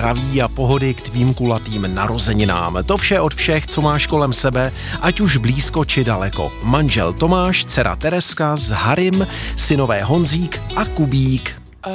zdraví a pohody k tvým kulatým narozeninám. To vše od všech, co máš kolem sebe, ať už blízko či daleko. Manžel Tomáš, dcera Tereska s Harrym, synové Honzík a Kubík.